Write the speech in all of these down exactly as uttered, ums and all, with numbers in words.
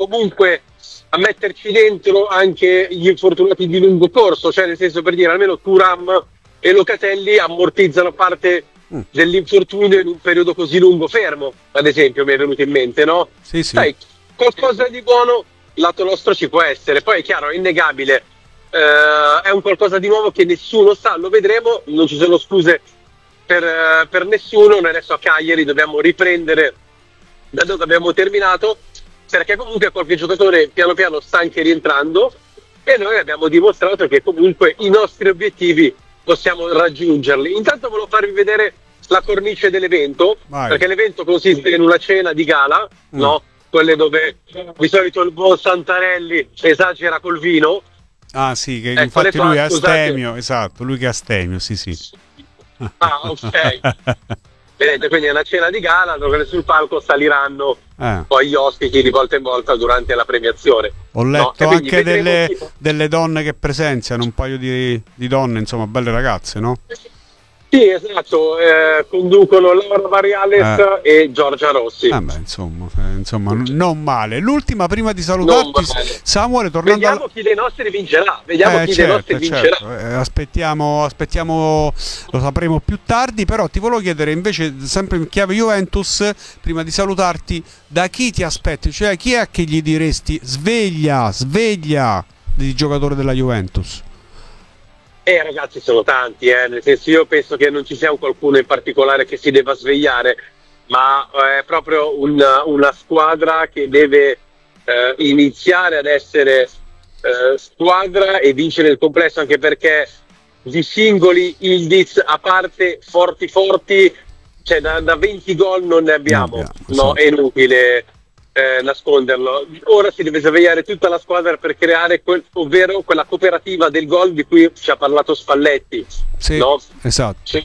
comunque a metterci dentro anche gli infortunati di lungo corso, cioè nel senso, per dire, almeno Thuram e Locatelli ammortizzano parte mm. dell'infortunio in un periodo così lungo fermo, ad esempio, mi è venuto in mente, no? Sì, sì. Sai, qualcosa di buono lato nostro ci può essere, poi è chiaro, è innegabile, eh, è un qualcosa di nuovo che nessuno sa, lo vedremo, non ci sono scuse per, uh, per nessuno. Noi adesso a Cagliari dobbiamo riprendere da dove abbiamo terminato, perché comunque qualche giocatore piano piano sta anche rientrando e noi abbiamo dimostrato che comunque i nostri obiettivi possiamo raggiungerli. Intanto volevo farvi vedere la cornice dell'evento. Vai. Perché l'evento consiste in una cena di gala, mm. no? Quelle dove di solito il buon Santarelli esagera col vino. Ah sì, che ecco, infatti lui è astemio, scusate. Esatto, lui che è astemio, sì sì. Ah, ok. Vedete, quindi è una cena di gala dove sul palco saliranno eh. poi gli ospiti di volta in volta durante la premiazione. Ho letto no? anche delle, chi... delle donne che presenziano, un paio di, di donne, insomma, belle ragazze, no? Sì, esatto, eh, conducono Laura Variales eh. e Giorgia Rossi. Ah beh, insomma, eh, insomma, non male. L'ultima prima di salutarti, Samuele, tornando vediamo al... chi dei nostri vincerà. Vediamo eh, chi certo, dei nostri certo. vincerà. Eh, aspettiamo, aspettiamo, lo sapremo più tardi. Però ti volevo chiedere invece, sempre in chiave Juventus, prima di salutarti, da chi ti aspetti? Cioè, chi è che gli diresti sveglia, sveglia di giocatore della Juventus? Eh ragazzi, sono tanti, eh. Nel senso, io penso che non ci sia un qualcuno in particolare che si debba svegliare, ma è proprio una, una squadra che deve eh, iniziare ad essere eh, squadra e vincere il complesso, anche perché di singoli Ildiz, a parte forti forti, cioè da, da venti gol non ne abbiamo, non abbiamo no, sì. È inutile Eh, nasconderlo. Ora si deve svegliare tutta la squadra per creare quel, ovvero quella cooperativa del gol di cui ci ha parlato Spalletti, sì, no? Esatto. Sì.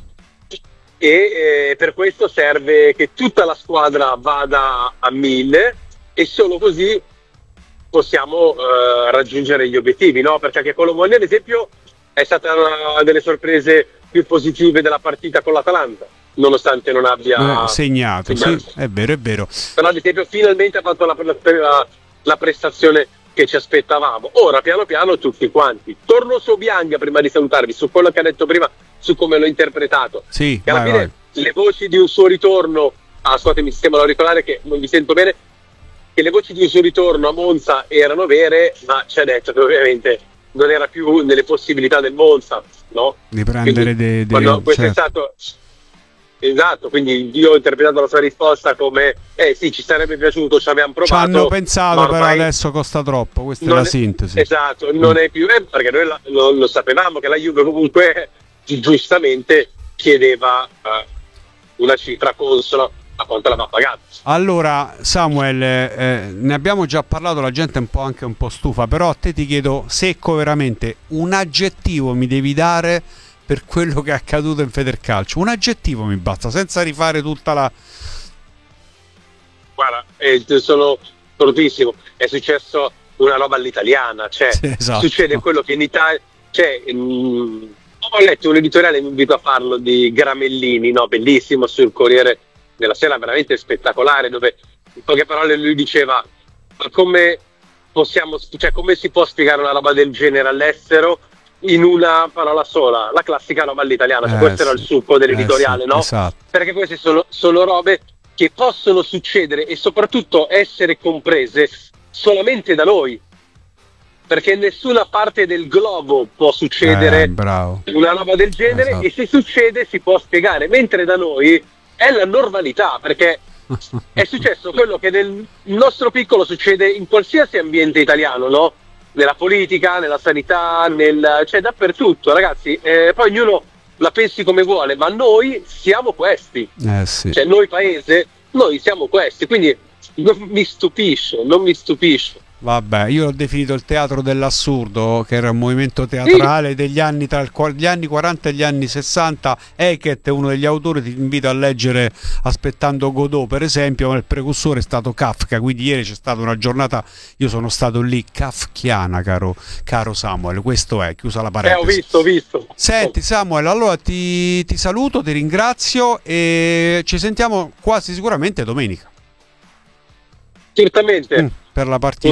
E eh, per questo serve che tutta la squadra vada a mille e solo così possiamo eh, raggiungere gli obiettivi, no? Perché anche Colomoni, ad esempio, è stata una delle sorprese più positive della partita con l'Atalanta, nonostante non abbia eh, segnato, segnato. Sì, è vero, è vero. Però ad esempio finalmente ha fatto la, la, la prestazione che ci aspettavamo. Ora piano piano tutti quanti. Torno su Bianca prima di salutarvi, su quello che ha detto prima, su come l'ho interpretato. Sì, che alla vai, fine vai. Le voci di un suo ritorno, ah scusate, mi sembra auricolare che non vi sento bene, che le voci di un suo ritorno a Monza erano vere, ma ci ha detto che ovviamente non era più nelle possibilità del Monza, no? Di prendere dei... De, Quando questo certo. è stato... Esatto, quindi io ho interpretato la sua risposta come eh sì, ci sarebbe piaciuto, ci abbiamo provato. Ci hanno pensato, però adesso costa troppo, questa è la è, sintesi. Esatto, non mm. è più, eh, perché noi la, lo, lo sapevamo che la Juve comunque giustamente chiedeva uh, una cifra consona a quanto l'aveva pagata. Allora Samuel, eh, ne abbiamo già parlato, la gente è un po' anche un po' stufa, però a te ti chiedo secco veramente, un aggettivo mi devi dare per quello che è accaduto in Federcalcio, un aggettivo mi basta, senza rifare tutta la... Guarda, eh, sono fortissimo, è successo una roba all'italiana, cioè sì, esatto. Succede quello che in Italia, cioè mh, ho letto un editoriale, mi invito a farlo, di Gramellini, no, bellissimo, sul Corriere della Sera, veramente spettacolare, dove in poche parole lui diceva ma come possiamo, cioè come si può spiegare una roba del genere all'estero in una parola sola, la classica roba all'italiana, cioè, eh, questo sì. era il succo dell'editoriale, eh, sì, no? Esatto. Perché queste sono, sono robe che possono succedere e soprattutto essere comprese solamente da noi, perché in nessuna parte del globo può succedere eh, bravo. una roba del genere, esatto. E se succede si può spiegare, mentre da noi è la normalità, perché è successo quello che nel nostro piccolo succede in qualsiasi ambiente italiano, no? Nella politica, nella sanità, nel, cioè dappertutto, ragazzi. Eh, poi ognuno la pensi come vuole, ma noi siamo questi. Eh, sì. Cioè noi paese, noi siamo questi, quindi non mi stupisce, non mi stupisce. Vabbè, io ho definito il teatro dell'assurdo, che era un movimento teatrale sì. degli anni tra il, gli anni quaranta e gli anni sessanta. Hackett è uno degli autori, ti invito a leggere Aspettando Godot, per esempio, ma il precursore è stato Kafka, quindi ieri c'è stata una giornata, io sono stato lì, kafkiana, caro, caro Samuel, questo è, chiusa la parentesi. Eh, ho visto, ho visto. Senti Samuel, allora ti, ti saluto, ti ringrazio e ci sentiamo quasi sicuramente domenica. Certamente. Mm, per la partita.